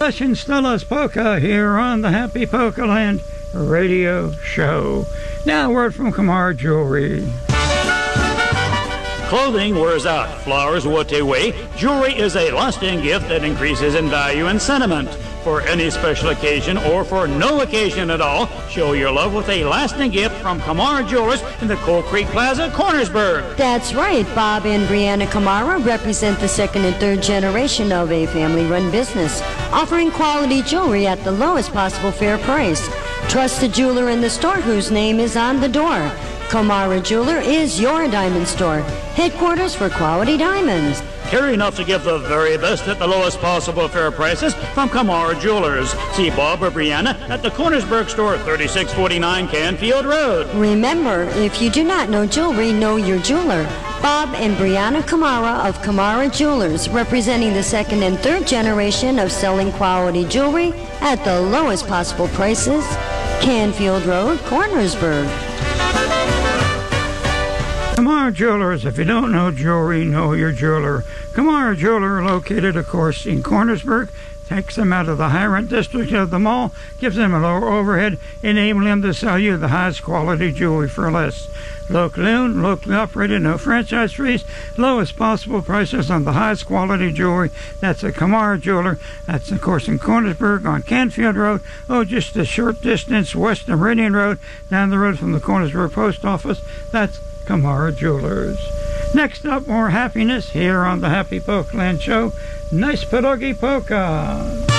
Session Stella's Polka here on the Happy Polka Land radio show. Now a word from Kamar Jewelry. Clothing wears out, flowers what away. Jewelry is a lasting gift that increases in value and sentiment. For any special occasion or for no occasion at all, show your love with a lasting gift from Kamara Jewelers in the Coal Creek Plaza, Cornersburg. That's right. Bob and Brianna Kamara represent the second and third generation of a family-run business, offering quality jewelry at the lowest possible fair price. Trust the jeweler in the store whose name is on the door. Kamara Jeweler is your diamond store, headquarters for quality diamonds. Care enough to give the very best at the lowest possible fair prices from Kamara Jewelers. See Bob or Brianna at the Cornersburg store, 3649 Canfield Road. Remember, if you do not know jewelry, know your jeweler. Bob and Brianna Kamara of Kamara Jewelers, representing the second and third generation of selling quality jewelry at the lowest possible prices. Canfield Road, Cornersburg. Kamara Jewelers, if you don't know jewelry, know your jeweler. Kamara Jeweler, located, of course, in Cornersburg, takes them out of the high-rent district of the mall, gives them a lower overhead, enabling them to sell you the highest quality jewelry for less. Locally owned, locally operated, no franchise fees, lowest possible prices on the highest quality jewelry. That's a Kamara Jeweler. That's, of course, in Cornersburg on Canfield Road. Oh, just a short distance west of Meridian Road, down the road from the Cornersburg Post Office. That's Kamara Jewelers. Next up, more happiness here on the Happy Polka Land Show. Nice pierogi polka.